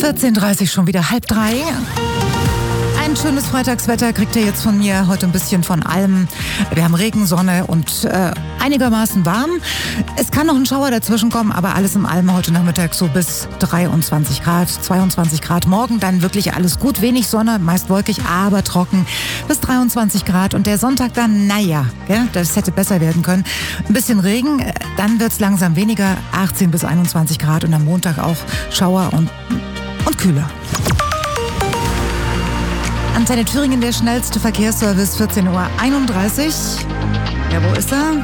14:30 schon wieder 2:30. Ein schönes Freitagswetter kriegt ihr jetzt von mir. Heute ein bisschen von allem. Wir haben Regen, Sonne und einigermaßen warm. Es kann noch ein Schauer dazwischen kommen, aber alles in allem heute Nachmittag so bis 23 Grad, 22 Grad. Morgen dann wirklich alles gut. Wenig Sonne, meist wolkig, aber trocken bis 23 Grad. Und der Sonntag dann, das hätte besser werden können. Ein bisschen Regen, dann wird es langsam weniger, 18 bis 21 Grad. Und am Montag auch Schauer und kühler. Antenne Thüringen, der schnellste Verkehrsservice, 14:31 Uhr. Ja, wo ist er?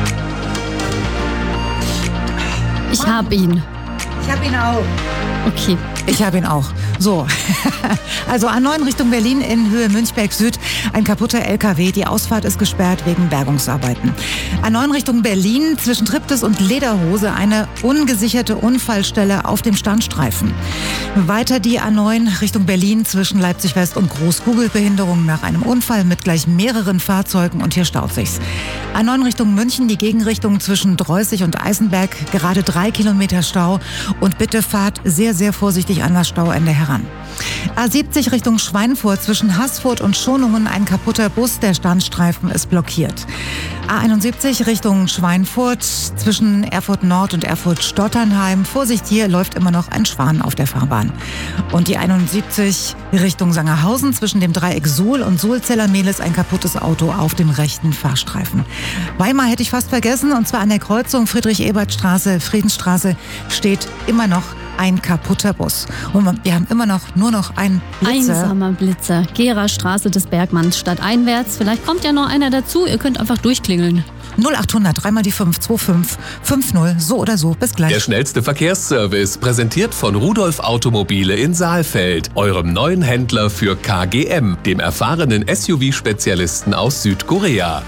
Ich habe ihn. Ich habe ihn auch. Okay. Ich habe ihn auch. So, also A9 Richtung Berlin in Höhe Münchberg Süd. Ein kaputter LKW. Die Ausfahrt ist gesperrt wegen Bergungsarbeiten. A9 Richtung Berlin zwischen Triptis und Lederhose. Eine ungesicherte Unfallstelle auf dem Standstreifen. Weiter die A9 Richtung Berlin zwischen Leipzig West und Großkugelbehinderung nach einem Unfall mit gleich mehreren Fahrzeugen und hier staut sich's. A9 Richtung München, die Gegenrichtung zwischen Dreußig und Eisenberg. Gerade 3 Kilometer Stau und bitte fahrt sehr, sehr vorsichtig an das Stauende heran. A70 Richtung Schweinfurt zwischen Haßfurt und Schonungen ein kaputter Bus, der Standstreifen ist blockiert. A71 Richtung Schweinfurt zwischen Erfurt Nord und Erfurt Stotternheim. Vorsicht, hier läuft immer noch ein Schwan auf der Fahrbahn. Und die 71 Richtung Sangerhausen zwischen dem Dreieck Suhl und Suhl-Zellermehlis ein kaputtes Auto auf dem rechten Fahrstreifen. Weimar hätte ich fast vergessen, und zwar an der Kreuzung Friedrich-Ebert-Straße, Friedensstraße steht immer noch ein kaputter Bus. Und wir haben immer noch nur noch einen Blitzer. Einsamer Blitzer. Gera-Straße des Bergmanns stadteinwärts. Vielleicht kommt ja noch einer dazu. Ihr könnt einfach durchklingeln. 0800 3 mal die 5 25 50. So oder so. Bis gleich. Der schnellste Verkehrsservice, präsentiert von Rudolf Automobile in Saalfeld, eurem neuen Händler für KGM, dem erfahrenen SUV-Spezialisten aus Südkorea.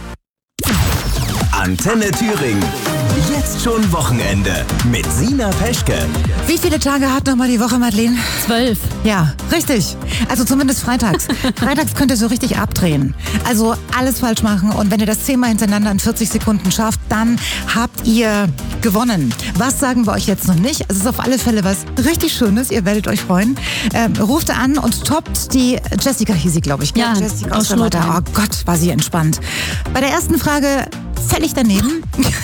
Antenne Thüringen. Jetzt schon Wochenende mit Sina Peschke. Wie viele Tage hat nochmal die Woche, Madeleine? 12. Ja, richtig. Also zumindest freitags. Freitags könnt ihr so richtig abdrehen. Also alles falsch machen, und wenn ihr das 10-mal hintereinander in 40 Sekunden schafft, dann habt ihr gewonnen. Was sagen wir euch jetzt noch nicht? Es ist auf alle Fälle was richtig Schönes. Ihr werdet euch freuen. Ruft an und toppt die Jessica hieß sie, glaube ich. Ja, Jessica aus Schlotheim. Oh Gott, war sie entspannt. Bei der ersten Frage völlig daneben.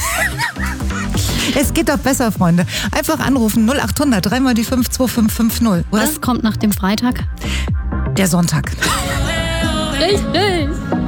Es geht doch besser, Freunde. Einfach anrufen 0800 3 mal die 5 25 50. Oder? Was kommt nach dem Freitag? Der Sonntag. Richtig.